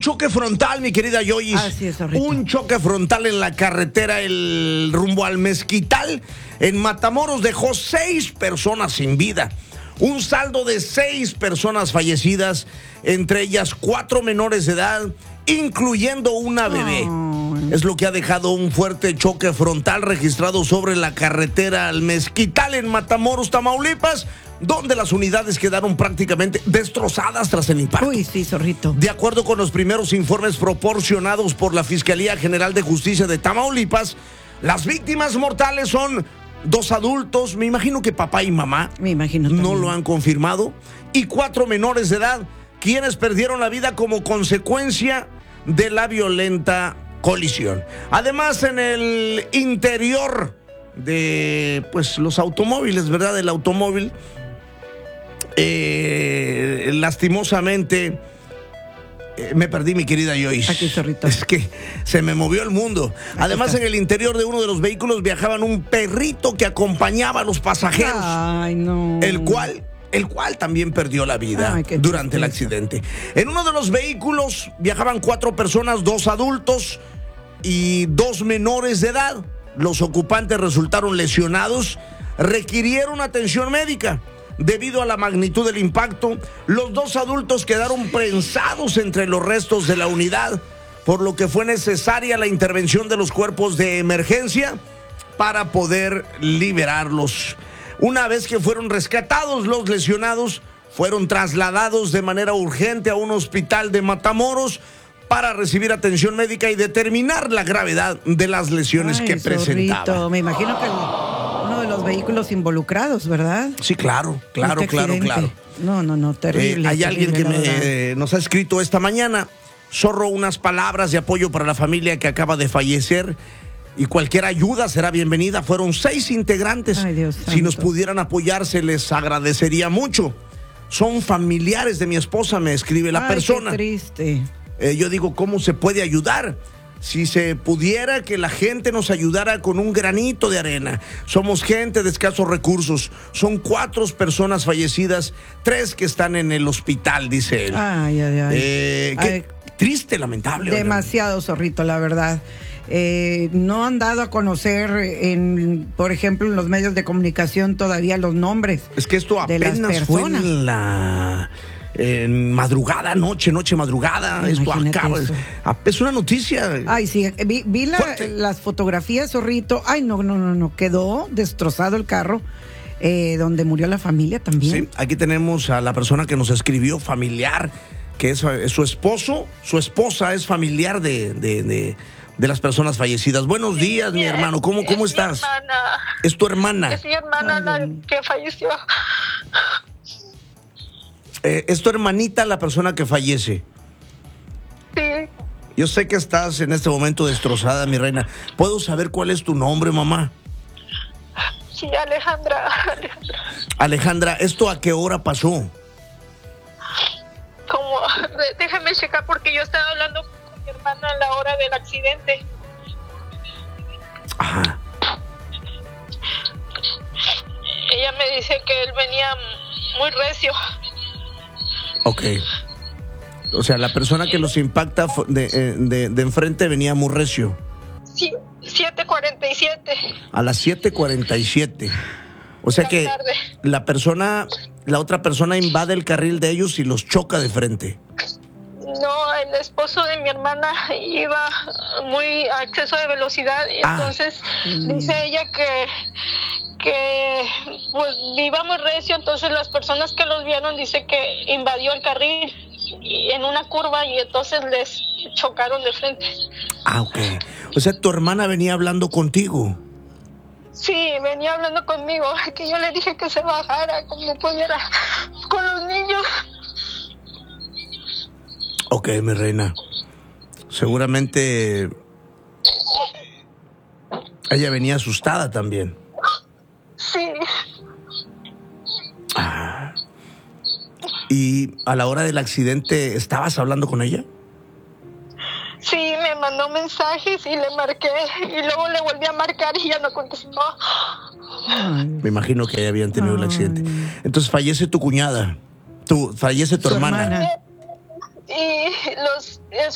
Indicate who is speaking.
Speaker 1: choque frontal, mi querida Joyce.
Speaker 2: Así es, Zorrito.
Speaker 1: Un choque frontal en la carretera rumbo al Mezquital, en Matamoros, dejó 6 personas sin vida. Un saldo de 6 personas fallecidas, entre ellas 4 menores de edad, incluyendo una bebé. Es lo que ha dejado un fuerte choque frontal registrado sobre la carretera al Mezquital en Matamoros, Tamaulipas, donde las unidades quedaron prácticamente destrozadas tras el impacto.
Speaker 2: Uy, sí, Zorrito.
Speaker 1: De acuerdo con los primeros informes proporcionados por la Fiscalía General de Justicia de Tamaulipas, las víctimas mortales son 2 adultos, me imagino que papá y mamá,
Speaker 2: Me imagino
Speaker 1: no
Speaker 2: también.
Speaker 1: lo han confirmado, y 4 menores de edad, quienes perdieron la vida como consecuencia de la violenta colisión. Además, en el interior de los automóviles, ¿verdad? Del automóvil, lastimosamente me perdí, mi querida Joyce.
Speaker 2: Aquí, Zorrito.
Speaker 1: Es que se me movió el mundo. Además, en el interior de uno de los vehículos viajaban un perrito que acompañaba a los pasajeros.
Speaker 2: Ay, no.
Speaker 1: El cual también perdió la vida.
Speaker 2: Ay, qué
Speaker 1: durante el
Speaker 2: tristeza.
Speaker 1: accidente. En uno de los vehículos viajaban 4 personas, 2 adultos y 2 menores de edad. Los ocupantes resultaron lesionados, requirieron atención médica. Debido a la magnitud del impacto, los 2 adultos quedaron prensados entre los restos de la unidad, por lo que fue necesaria la intervención de los cuerpos de emergencia para poder liberarlos. Una vez que fueron rescatados, los lesionados fueron trasladados de manera urgente a un hospital de Matamoros para recibir atención médica y determinar la gravedad de las lesiones que
Speaker 2: Zorrito.
Speaker 1: presentaban.
Speaker 2: Me imagino que uno de los vehículos involucrados, ¿verdad?
Speaker 1: Sí, claro.
Speaker 2: Este No, terrible.
Speaker 1: Hay alguien que
Speaker 2: terrible, la verdad.
Speaker 1: nos ha escrito esta mañana, Zorro, unas palabras de apoyo para la familia que acaba de fallecer y cualquier ayuda será bienvenida. Fueron 6 integrantes.
Speaker 2: Ay, Dios
Speaker 1: Si nos
Speaker 2: santo.
Speaker 1: pudieran apoyar, se les agradecería mucho. Son familiares de mi esposa, me escribe la
Speaker 2: Ay,
Speaker 1: persona.
Speaker 2: Qué triste.
Speaker 1: Yo digo, ¿cómo se puede ayudar? Si se pudiera que la gente nos ayudara con un granito de arena. Somos gente de escasos recursos. Son 4 personas fallecidas, 3 que están en el hospital, dice él.
Speaker 2: Ay.
Speaker 1: Qué triste, lamentable.
Speaker 2: Demasiado, Zorrito, la verdad. No han dado a conocer, por ejemplo, en los medios de comunicación todavía los nombres.
Speaker 1: Es que esto
Speaker 2: de las
Speaker 1: apenas fue
Speaker 2: personas.
Speaker 1: en madrugada, noche madrugada. Esto
Speaker 2: Imagínate
Speaker 1: acaba.
Speaker 2: eso.
Speaker 1: Es una noticia.
Speaker 2: Ay, sí, vi
Speaker 1: Fuerte.
Speaker 2: las fotografías, Zorrito. Ay, no, quedó destrozado el carro donde murió la familia también.
Speaker 1: Sí, aquí tenemos a la persona que nos escribió, familiar, que es su esposo. Su esposa es familiar de las personas fallecidas. Buenos días, mi hermano. ¿Cómo estás?
Speaker 3: Mi hermana.
Speaker 1: Es tu hermana.
Speaker 3: Es mi hermana la que falleció.
Speaker 1: Es tu hermanita la persona que fallece.
Speaker 3: Sí.
Speaker 1: Yo sé que estás en este momento destrozada, mi reina. ¿Puedo saber cuál es tu nombre, mamá?
Speaker 3: Sí, Alejandra.
Speaker 1: Alejandra, ¿esto a qué hora pasó?
Speaker 3: Déjame checar porque yo estaba hablando con mi hermana a la hora del accidente.
Speaker 1: Ajá.
Speaker 3: Ella me dice que él venía muy recio.
Speaker 1: Ok. O sea, la persona que los impacta de enfrente venía muy recio.
Speaker 3: Sí, 7:47.
Speaker 1: A las 7:47. O sea que la otra persona invade el carril de ellos y los choca de frente.
Speaker 3: No, el esposo de mi hermana iba muy a exceso de velocidad y entonces dice ella que pues iba muy recio, entonces las personas que los vieron dice que invadió el carril en una curva y entonces les chocaron de frente.
Speaker 1: Ah, ok. O sea, tu hermana venía hablando contigo.
Speaker 3: Sí, venía hablando conmigo, que yo le dije que se bajara como pudiera con los niños.
Speaker 1: Ok, mi reina. Seguramente ella venía asustada también.
Speaker 3: Sí.
Speaker 1: ¿Y a la hora del accidente estabas hablando con ella?
Speaker 3: Sí, me mandó mensajes y le marqué y luego le volví a marcar y ya no contestó.
Speaker 1: Me imagino que ya habían tenido el accidente. Entonces fallece tu cuñada, fallece tu hermana.
Speaker 3: Y